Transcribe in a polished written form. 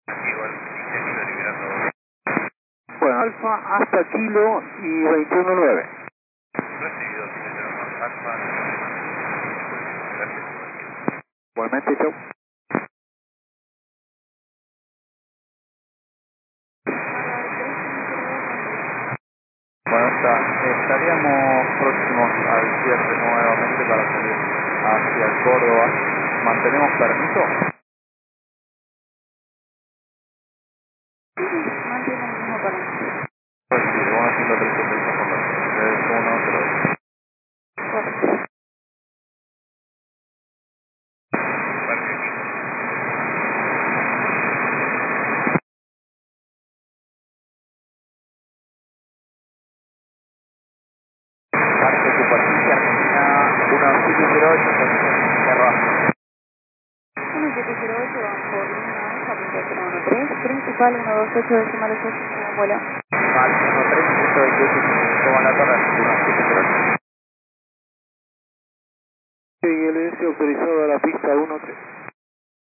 Igual 15 kilo liberando. Bueno, Alfa hasta kilo y 21.9. Recibido, si tenemos Alfa. Gracias, igual. Igualmente, chau. Bueno, estaríamos próximos al cierre nuevamente para salir hacia Córdoba. ¿Mantenemos permiso? Mantiene el mismo permiso. Pues sí, vamos haciendo 300 con es 1, 0. Correcto. Parque aquí. Parque Superficie Argentina 1708, cerrado. 1708 por línea alfa, punto 013, principal 128 decimales 8, como vuelo. Al 13.28, toma la torre, 1708. Sí, el S autorizado a la pista 13.